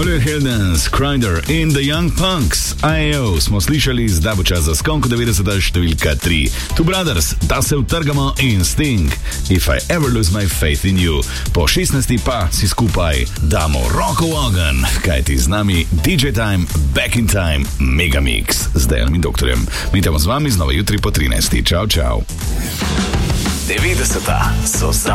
Oliver Heldens, Kryder in The Young Punks. IAO smo slišali, zdaj bo čas za skonko 90. številka 3. Two Brothers, Da se utrgamo in Sting, If I Ever Lose My Faith in You. Po 16. pa si skupaj damo roko v ogen, kajti z nami DJ Time, Back in Time, Megamix z Dejanom in doktorjem. Mi tamo z vami znova jutri po 13. Čau, čau. 90. so za